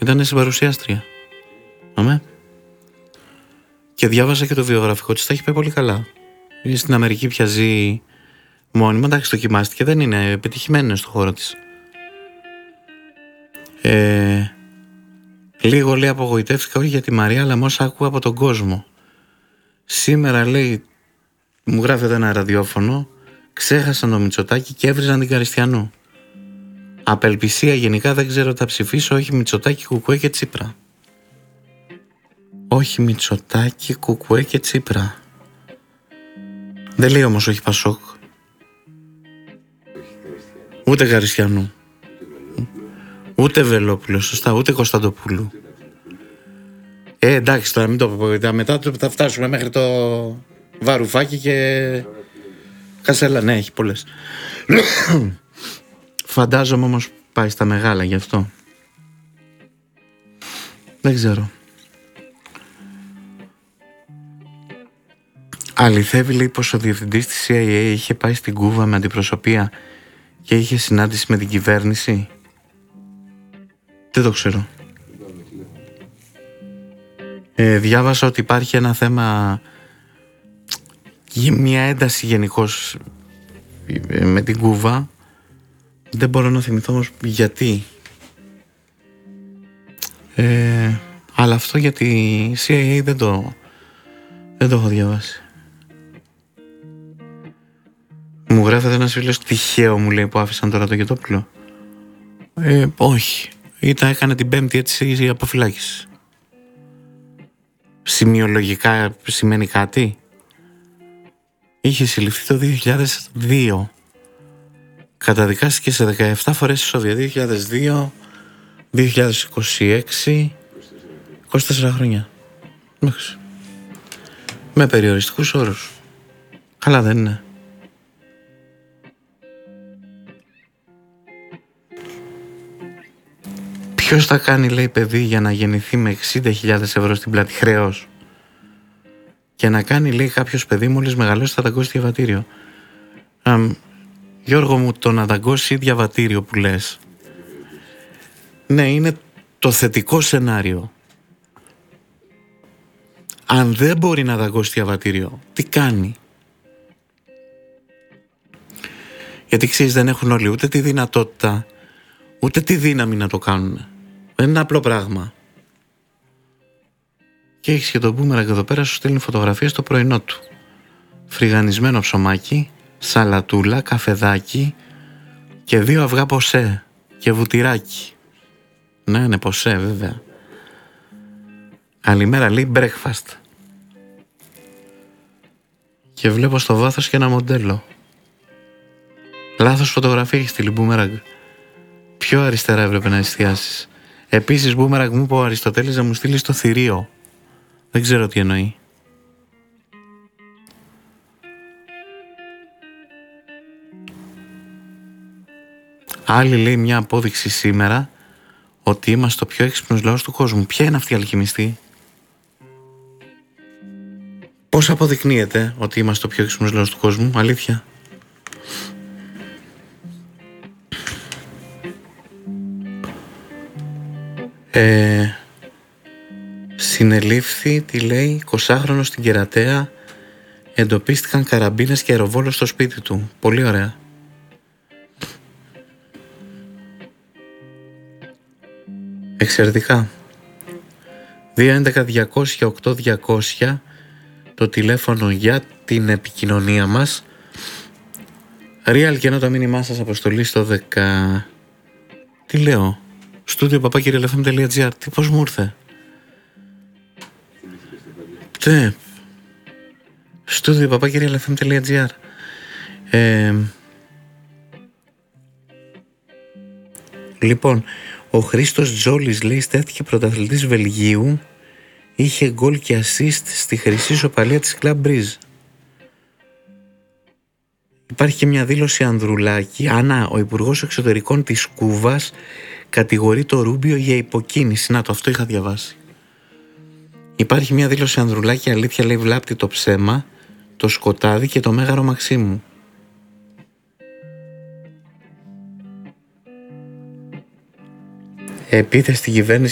Ήταν συμπαρουσιάστρια. Αμέ. Και διάβασα και το βιογραφικό της, τα έχει πάει πολύ καλά. Στην Αμερική πια ζει μόνιμα, εντάξει, δοκιμάστηκε, δεν είναι πετυχημένη στο χώρο της. Λίγο λέει απογοητεύτηκα, όχι για τη Μαρία, αλλά μόσα άκουγα από τον κόσμο. Σήμερα λέει, μου γράφει εδώ ένα ραδιόφωνο, ξέχασαν το Μητσοτάκη και έβριζαν την Καριστιανού. Απελπισία γενικά, δεν ξέρω τι θα ψηφίσω, όχι Μητσοτάκη, Κουκουέ και Τσίπρα. Όχι Μητσοτάκη, Κουκουέ και Τσίπρα. Δεν λέει όμως όχι Πασόκ. Ούτε Καριστιανού. Ούτε Βελόπουλο, σωστά, ούτε Κωνσταντοπούλου. Εντάξει, τώρα μην το πω. Μετά θα φτάσουμε μέχρι το Βαρουφάκι και Κασέλα. Ναι, έχει πολλές. Φαντάζομαι όμως πάει στα μεγάλα γι' αυτό. Δεν ξέρω. Αληθεύει, λέει, πως ο διευθυντής της CIA είχε πάει στην Κούβα με αντιπροσωπεία και είχε συνάντηση με την κυβέρνηση. Δεν το ξέρω. Διάβασα ότι υπάρχει ένα θέμα, μια ένταση γενικώς με την Κούβα. Δεν μπορώ να θυμηθώ όμως γιατί. Αλλά αυτό για τη CIA δεν το έχω διαβάσει. Μου γράφεται ένας φίλος, τυχαίο μου λέει που άφησαν τώρα το Γετόπουλο. Όχι. Έκανε την Πέμπτη έτσι η αποφυλάκηση. Σημειολογικά σημαίνει κάτι. Είχε συλληφθεί το 2002. Καταδικάστηκε σε 17 φορές ισόβια. 2002, 2026, 24 χρόνια. Με περιοριστικούς όρους. Καλά δεν είναι? Ποιος θα κάνει, λέει, παιδί για να γεννηθεί με 60.000 ευρώ στην πλάτη, χρέος? Και να κάνει, λέει, κάποιος παιδί μόλις μεγαλώσει θα δαγκώσει διαβατήριο. Γιώργο μου, το να δαγκώσει διαβατήριο που λες, ναι, είναι το θετικό σενάριο. Αν δεν μπορεί να δαγκώσει διαβατήριο, τι κάνει? Γιατί ξέρεις, δεν έχουν όλοι ούτε τη δυνατότητα ούτε τη δύναμη να το κάνουν. Δεν είναι απλό πράγμα. Και έχεις και τον Μπούμεραγκ εδώ πέρα, σου στέλνει φωτογραφίες στο πρωινό του. Φρυγανισμένο ψωμάκι, σαλατούλα, καφεδάκι και 2 αυγά ποσέ και βουτυράκι. Ναι, ποσέ βέβαια. Καλημέρα, λέει, breakfast. Και βλέπω στο βάθος και ένα μοντέλο. Λάθος φωτογραφία έχει στείλει, Μπούμεραγκ. Πιο αριστερά έπρεπε να εστιάσεις. Επίσης, Μπούμεραγκ, μου είπε ο Αριστοτέλης να μου στείλει το θηρίο. Δεν ξέρω τι εννοεί. Άλλη, λέει, μια απόδειξη σήμερα ότι είμαστε ο πιο έξυπνος λαός του κόσμου. Ποια είναι αυτή η αλχημιστή? Πώς αποδεικνύεται ότι είμαστε ο πιο έξυπνος λαός του κόσμου? Αλήθεια. Συνελήφθη, τι λέει, 20χρονος στην Κερατέα, εντοπίστηκαν καραμπίνες και αεροβόλο στο σπίτι του. Πολύ ωραία. Εξαιρετικά. 211-200-8200 το τηλέφωνο για την επικοινωνία μας. Real και ενώ το μήνυμά σας αποστολή στο 10... Τι λέω? studio@realfm.gr. Τι, πώς μου ήρθε? Τι? studio@realfm.gr. Λοιπόν, ο Χρήστος Τζόλης, λέει, στέφθηκε πρωταθλητής Βελγίου, είχε γκολ και assist στη χρυσή σοπαλία της Club Brugge. Υπάρχει και μια δήλωση Ανδρουλάκη. Ο Υπουργός Εξωτερικών της Κούβας κατηγορεί το Ρούμπιο για υποκίνηση. Να, αυτό είχα διαβάσει. Υπάρχει μια δήλωση Ανδρουλάκη, αλήθεια, λέει, βλάπτει το ψέμα, το σκοτάδι και το Μέγαρο Μαξίμου. Επίθεση στην κυβέρνηση